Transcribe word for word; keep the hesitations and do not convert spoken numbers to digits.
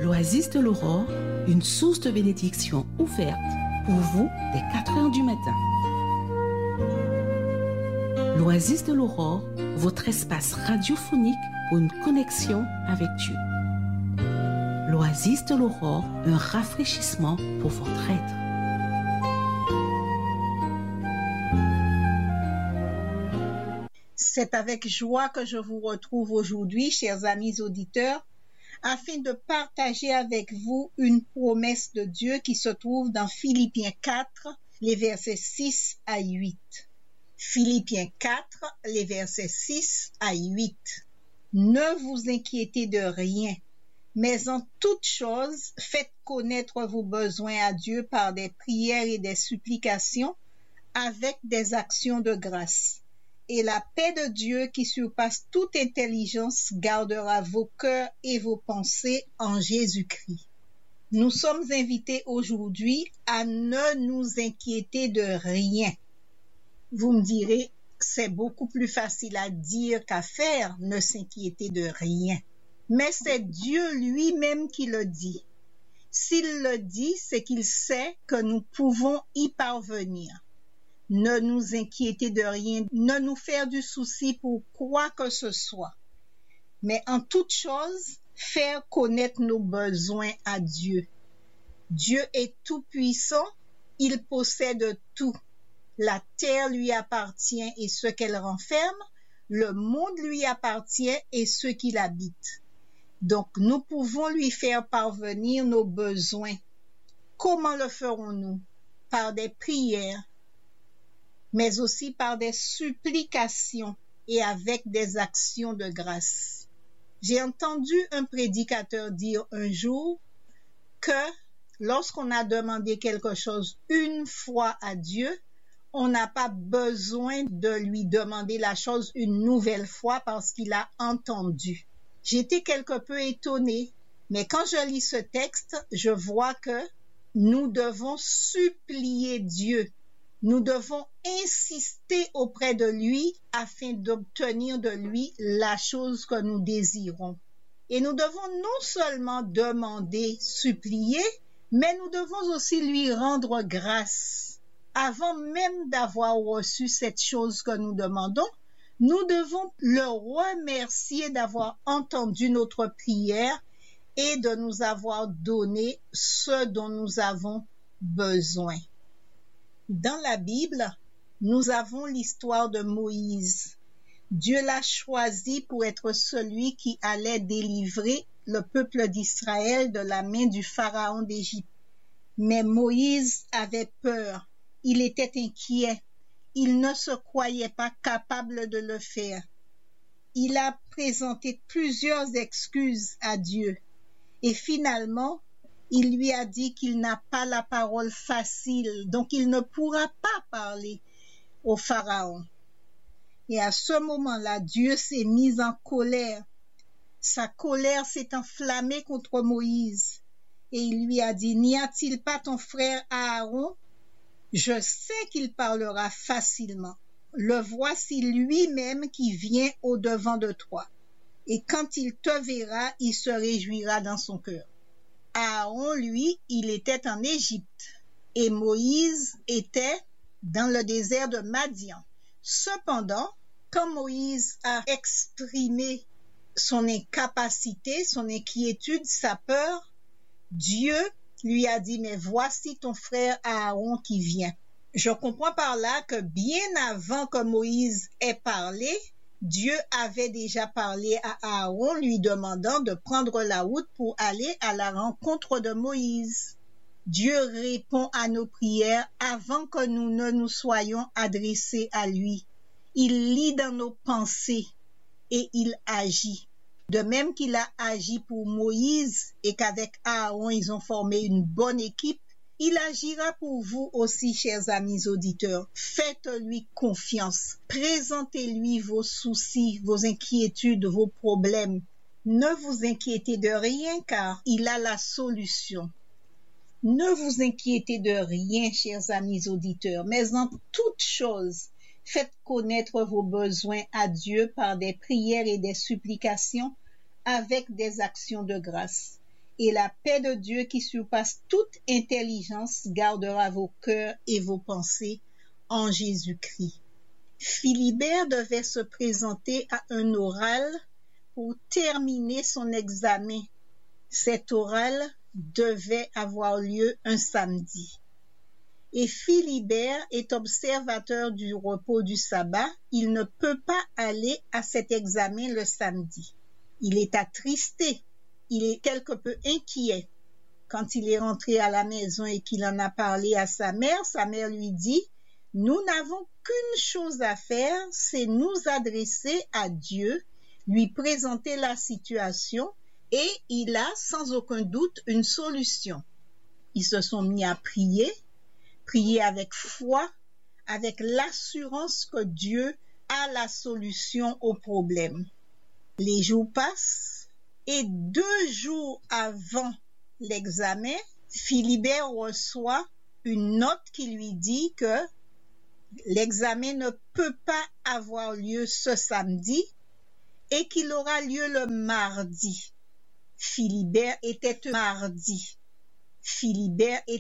L'Oasis de l'Aurore, une source de bénédiction ouverte pour vous dès quatre heures du matin. L'Oasis de l'Aurore, votre espace radiophonique pour une connexion avec Dieu. L'Oasis de l'Aurore, un rafraîchissement pour votre être. C'est avec joie que je vous retrouve aujourd'hui, chers amis auditeurs, afin de partager avec vous une promesse de Dieu qui se trouve dans Philippiens quatre, les versets six à huit. Philippiens quatre, les versets six à huit. Ne vous inquiétez de rien, mais en toute chose, faites connaître vos besoins à Dieu par des prières et des supplications avec des actions de grâce. Et la paix de Dieu qui surpasse toute intelligence gardera vos cœurs et vos pensées en Jésus-Christ. Nous sommes invités aujourd'hui à ne nous inquiéter de rien. Vous me direz, c'est beaucoup plus facile à dire qu'à faire, ne s'inquiéter de rien. Mais c'est Dieu lui-même qui le dit. S'il le dit, c'est qu'il sait que nous pouvons y parvenir. Ne nous inquiéter de rien, ne nous faire du souci pour quoi que ce soit. Mais en toute chose, faire connaître nos besoins à Dieu. Dieu est tout-puissant, il possède tout. La terre lui appartient et ce qu'elle renferme, le monde lui appartient et ceux qui l'habitent. Donc nous pouvons lui faire parvenir nos besoins. Comment le ferons-nous? Par des prières, mais aussi par des supplications et avec des actions de grâce. J'ai entendu un prédicateur dire un jour que lorsqu'on a demandé quelque chose une fois à Dieu, on n'a pas besoin de lui demander la chose une nouvelle fois parce qu'il a entendu. J'étais quelque peu étonnée, mais quand je lis ce texte, je vois que nous devons supplier Dieu. Nous devons insister auprès de lui afin d'obtenir de lui la chose que nous désirons. Et nous devons non seulement demander, supplier, mais nous devons aussi lui rendre grâce. Avant même d'avoir reçu cette chose que nous demandons, nous devons le remercier d'avoir entendu notre prière et de nous avoir donné ce dont nous avons besoin. Dans la Bible, nous avons l'histoire de Moïse. Dieu l'a choisi pour être celui qui allait délivrer le peuple d'Israël de la main du pharaon d'Égypte. Mais Moïse avait peur, il était inquiet, il ne se croyait pas capable de le faire. Il a présenté plusieurs excuses à Dieu et finalement, il lui a dit qu'il n'a pas la parole facile, donc il ne pourra pas parler au pharaon. Et à ce moment-là, Dieu s'est mis en colère. Sa colère s'est enflammée contre Moïse. Et il lui a dit, n'y a-t-il pas ton frère Aaron? Je sais qu'il parlera facilement. Le voici lui-même qui vient au-devant de toi. Et quand il te verra, il se réjouira dans son cœur. Aaron, lui, il était en Égypte et Moïse était dans le désert de Madian. Cependant, quand Moïse a exprimé son incapacité, son inquiétude, sa peur, Dieu lui a dit, mais voici ton frère Aaron qui vient. Je comprends par là que bien avant que Moïse ait parlé, Dieu avait déjà parlé à Aaron, lui demandant de prendre la route pour aller à la rencontre de Moïse. Dieu répond à nos prières avant que nous ne nous soyons adressés à lui. Il lit dans nos pensées et il agit. De même qu'il a agi pour Moïse et qu'avec Aaron, ils ont formé une bonne équipe, il agira pour vous aussi, chers amis auditeurs. Faites-lui confiance. Présentez-lui vos soucis, vos inquiétudes, vos problèmes. Ne vous inquiétez de rien car il a la solution. Ne vous inquiétez de rien, chers amis auditeurs, mais en toute chose, faites connaître vos besoins à Dieu par des prières et des supplications avec des actions de grâce. et la paix de Dieu qui surpasse toute intelligence gardera vos cœurs et vos pensées en Jésus-Christ. Philibert devait se présenter à un oral pour terminer son examen. Cet oral devait avoir lieu un samedi. Et Philibert est observateur du repos du sabbat. Il ne peut pas aller à cet examen le samedi. Il est attristé. Il est quelque peu inquiet. Quand il est rentré à la maison et qu'il en a parlé à sa mère, sa mère lui dit « Nous n'avons qu'une chose à faire, c'est nous adresser à Dieu, lui présenter la situation et il a sans aucun doute une solution. » Ils se sont mis à prier, prier avec foi, avec l'assurance que Dieu a la solution au problème. Les jours passent et deux jours avant l'examen, Philibert reçoit une note qui lui dit que l'examen ne peut pas avoir lieu ce samedi et qu'il aura lieu le mardi. Philibert était un mardi. Philibert était